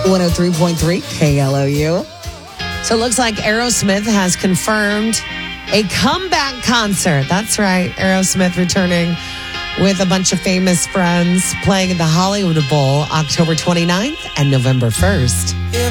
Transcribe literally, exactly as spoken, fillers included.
one oh three point three K L O U. So it looks like Aerosmith has confirmed a comeback concert. That's right. Aerosmith returning with a bunch of famous friends playing at the Hollywood Bowl October twenty-ninth and November first.